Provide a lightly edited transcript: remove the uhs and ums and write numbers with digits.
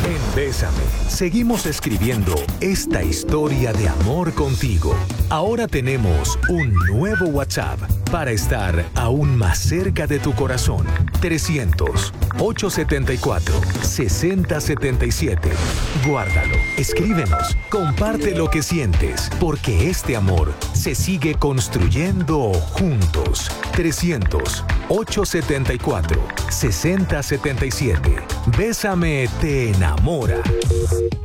En Bésame, seguimos escribiendo esta historia de amor contigo. Ahora tenemos un nuevo WhatsApp para estar aún más cerca de tu corazón. 300-874-6077. Guárdalo, escríbenos, comparte lo que sientes, porque este amor se sigue construyendo juntos. 300-874-6077. Bésame te enamora.